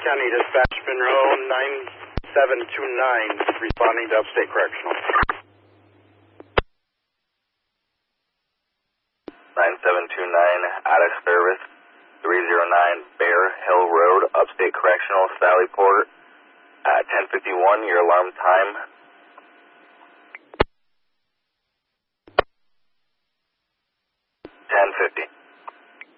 County Dispatch, Monroe 9729, responding to Upstate Correctional. 9729, out of service, 309 Bear Hill Road, Upstate Correctional, Sallyport. 10:51, your alarm time,